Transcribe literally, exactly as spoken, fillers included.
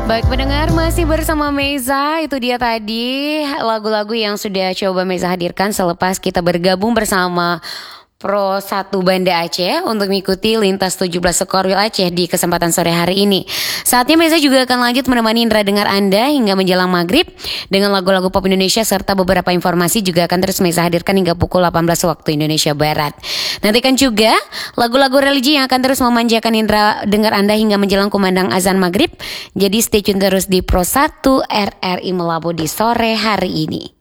Baik pendengar, masih bersama Meza. Itu dia tadi lagu-lagu yang sudah coba Meza hadirkan selepas kita bergabung bersama Pro satu Banda Aceh untuk mengikuti lintas tujuh belas Skorwil Aceh di kesempatan sore hari ini. Saatnya Meza juga akan lanjut menemani indera dengar Anda hingga menjelang maghrib dengan lagu-lagu pop Indonesia serta beberapa informasi juga akan terus Meza hadirkan hingga pukul delapan belas waktu Indonesia Barat. Nantikan juga lagu-lagu religi yang akan terus memanjakan indera dengar Anda hingga menjelang kumandang azan maghrib. Jadi stay tune terus di Pro satu R R I Melabu di sore hari ini.